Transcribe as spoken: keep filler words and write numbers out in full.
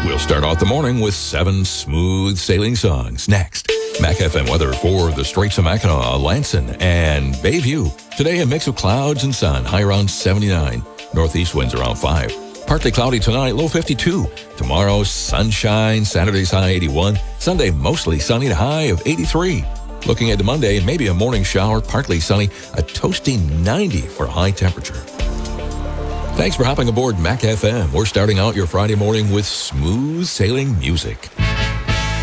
We'll start off the morning with seven smooth sailing songs. Next, Mac F M weather for the Straits of Mackinac, Lanson, and Bayview. Today, a mix of clouds and sun, high around seventy-nine. Northeast winds around five. Partly cloudy tonight, low fifty-two. Tomorrow, sunshine, Saturday's high eighty-one. Sunday, mostly sunny, to high of eighty-three. Looking at Monday, maybe a morning shower, partly sunny, a toasty ninety for high temperature. Thanks for hopping aboard Mac F M. We're starting out your Friday morning with smooth sailing music.